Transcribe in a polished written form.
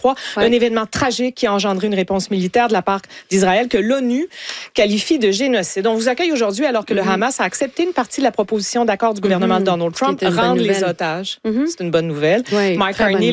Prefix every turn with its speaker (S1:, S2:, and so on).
S1: 2023. Un événement tragique qui a engendré une réponse militaire de la part d'Israël que l'ONU qualifie de génocide. On vous accueille aujourd'hui alors que le Hamas a accepté une partie de la proposition d'accord du gouvernement de Donald Trump, rendre les otages. C'est une bonne nouvelle. Mike Carney,